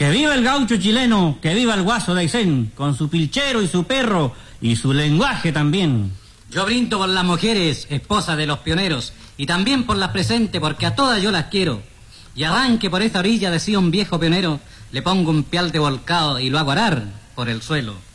Que viva el gaucho chileno, que viva el guaso de Aysén, con su pilchero y su perro y su lenguaje también. Yo brindo por las mujeres, esposas de los pioneros, y también por las presentes, porque a todas yo las quiero. Y arranque por esta orilla, decía un viejo pionero, le pongo un pial de volcado y lo hago arar por el suelo.